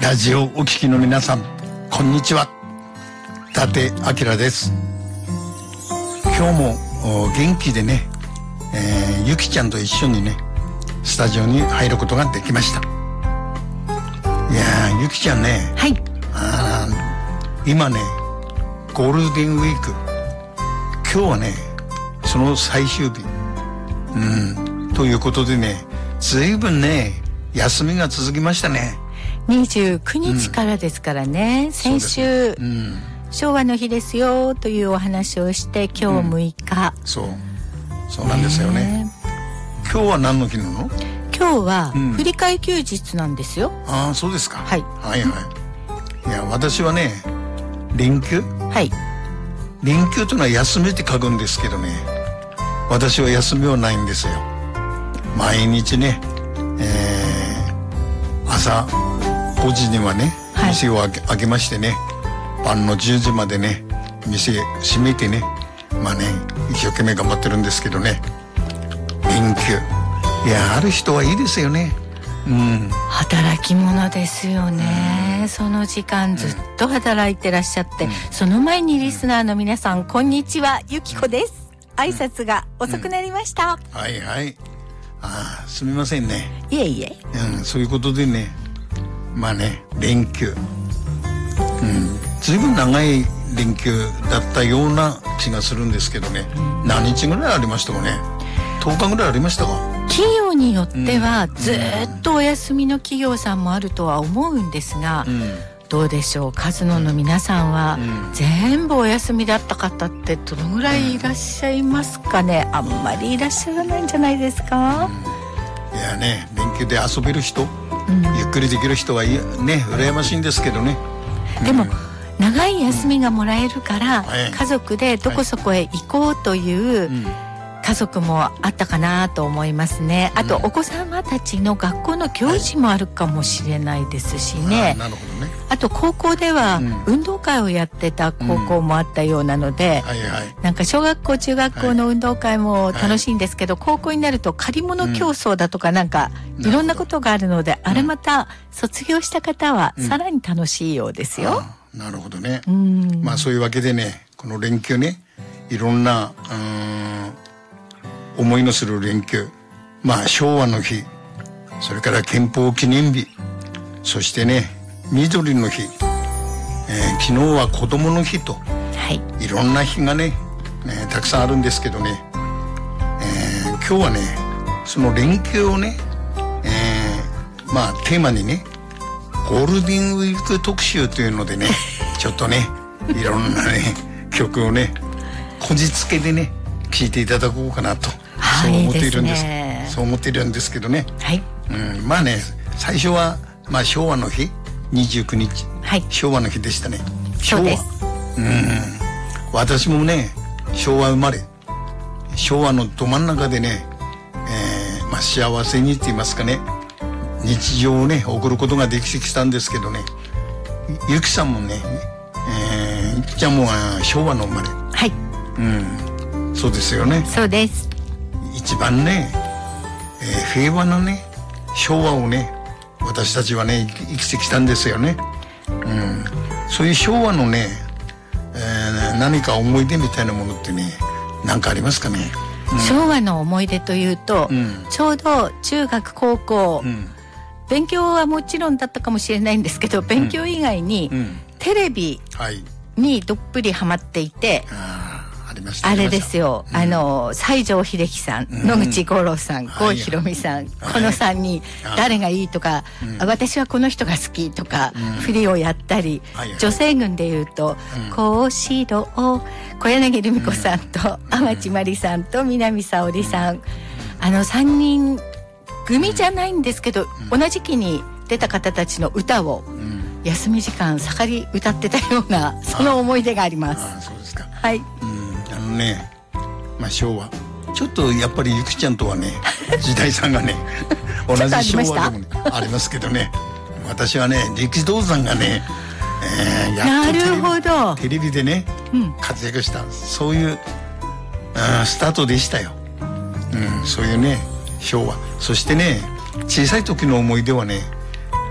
ラジオお聞きの皆さん、こんにちは。伊達明です。今日も元気でね、ゆきちゃんと一緒にね、スタジオに入ることができました。いやー、ゆきちゃんね、 はい、 今ね、ゴールデンウィーク、今日はね、その最終日、ということでね、ずいぶんね、休みが続きましたね。 29日からですからね、先週、昭和の日ですよというお話をして、今日6日、 そうなんですよね。今日は何の日なの？ 今日は振り替え休日なんですよ。 ああ、そうですか。 はいいや、私はね、連休、連休というのは休みって書くんですけどね、私は休みはないんですよ。毎日ね、朝5時にはね、店を開けましてね、晩の10時までね、店閉めてね、一生懸命頑張ってるんですけどね。連休、いや、ある人はいいですよね。 働き者ですよね。その時間ずっと働いてらっしゃって、その前にリスナーの皆さん、こんにちは、ゆきこです。挨拶が遅くなりました。 すみませんね。 いえいえ。 そういうことでね、連休、ずいぶん長い連休だったような気がするんですけどね。何日ぐらいありましたかね。10日ぐらいありましたか。 企業によってはずっとお休みの企業さんもあるとは思うんですが、どうでしょう、カズノの皆さんは全部お休みだった方ってどのぐらいいらっしゃいますかね。あんまりいらっしゃらないんじゃないですか。 いやね、連休で遊べる人、ゆっくりできる人はね、羨ましいんですけどね。 でも長い休みがもらえるから、家族でどこそこへ行こうという家族もあったかなと思いますね。あとお子様たちの学校の行事もあるかもしれないですしね。 なるほどね。 あと高校では運動会をやってた高校もあったようなので、なんか小学校中学校の運動会も楽しいんですけど、高校になると借り物競争だとか、なんかいろんなことがあるので、あれまた卒業した方はさらに楽しいようですよ。 なるほどね。そういうわけでね、この連休ね、いろんな思いのする連休、昭和の日、それから憲法記念日、そしてね、緑の日、昨日は子供の日と、いろんな日がね、たくさんあるんですけどね、今日はね、その連休をね、テーマにね、ゴールデンウィーク特集というのでね、ちょっとね、いろんなね、曲をね、こじつけでね、聴いていただこうかなと、そう思っているんです。そう思っているんですけどね。最初は、昭和の日、29日、昭和の日でしたね。 そうです。 私もね、昭和生まれ、昭和のど真ん中でね、幸せにって言いますかね、日常をね、送ることができてきたんですけどね、ゆきさんもね、ゆきちゃんも昭和の生まれ。そうですよね。 そうです。 一番ね、平和なね、昭和をね、私たちはね、生きてきたんですよね。そういう昭和のね、何か思い出みたいなものってね、何かありますかね。 昭和の思い出というと、ちょうど中学高校、勉強はもちろんだったかもしれないんですけど、勉強以外にテレビにどっぷりハマっていて、あれですよ、西城秀樹さん、野口五郎さん、郷ひろみさん、この3人誰がいいとか、私はこの人が好きとか、振りをやったり、女性軍でいうと幸四郎、小柳ルミ子さんと天地真理さんと南沙織さん、3人組じゃないんですけど、同じ期に出た方たちの歌を休み時間盛り歌ってたような、その思い出があります。 そうですか。 はい。 昭和、ちょっとやっぱりゆきちゃんとはね、時代差がね、同じ昭和でも、ありますけどね、私はね、力道山がね、やっとテレビでね、活躍した、そういうスタートでしたよ。そういうね、昭和。そしてね、小さい時の思い出はね、